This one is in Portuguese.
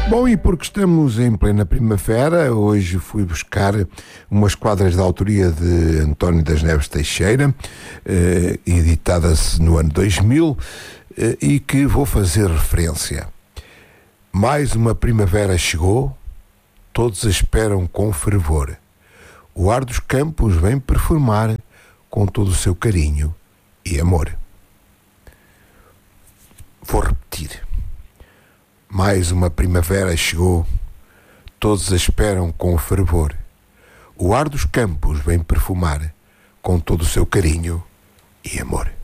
Bom, e porque estamos em plena primavera, hoje fui buscar umas quadras de autoria de António das Neves Teixeira, editadas no ano 2000, e que vou fazer referência. Mais uma primavera chegou, todos a esperam com fervor. O ar dos campos vem perfumar com todo o seu carinho e amor. Vou repetir. Mais uma primavera chegou, todos a esperam com fervor. O ar dos campos vem perfumar com todo o seu carinho e amor.